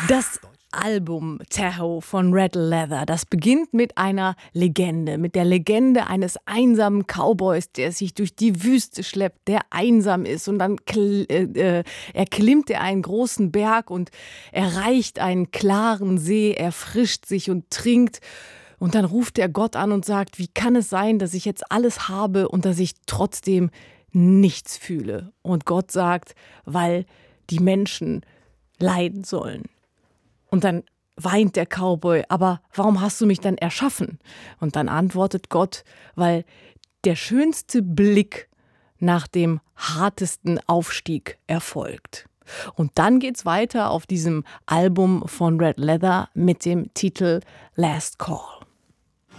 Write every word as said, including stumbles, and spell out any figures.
Das Album Tahoe von Red Leather, das beginnt mit einer Legende, mit der Legende eines einsamen Cowboys, der sich durch die Wüste schleppt, der einsam ist und dann kl- äh, erklimmt er einen großen Berg und erreicht einen klaren See, erfrischt sich und trinkt und dann ruft er Gott an und sagt, wie kann es sein, dass ich jetzt alles habe und dass ich trotzdem nichts fühle? Und Gott sagt, weil die Menschen leiden sollen. Und dann weint der Cowboy, aber warum hast du mich dann erschaffen? Und dann antwortet Gott, weil der schönste Blick nach dem hartesten Aufstieg erfolgt. Und dann geht's weiter auf diesem Album von Red Leather mit dem Titel Last Call.